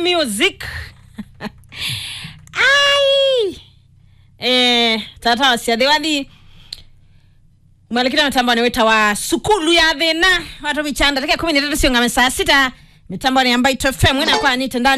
music. Tata wasiadhiwadi mwelekea mitambo ni weta wa sukulu ya dhena watu bichanda takia 13 sio ngame saa 6 mitambo ni ambayo FM na kwa nitendani